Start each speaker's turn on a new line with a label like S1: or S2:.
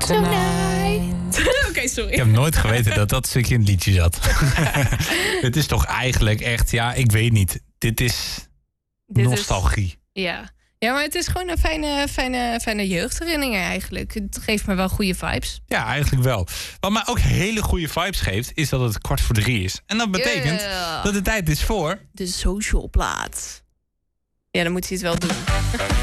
S1: tonight. Oké, sorry.
S2: Ik heb nooit geweten dat dat stukje in het liedje zat. Het is toch eigenlijk echt, ja, ik weet niet. Dit is nostalgie.
S1: Ja, maar het is gewoon een fijne jeugdherinnering eigenlijk. Het geeft me wel goede vibes.
S2: Ja, eigenlijk wel. Wat mij ook hele goede vibes geeft, is dat het 2:45 is. En dat betekent dat het tijd is voor...
S1: de social plaat. Ja, dan moet hij het wel doen.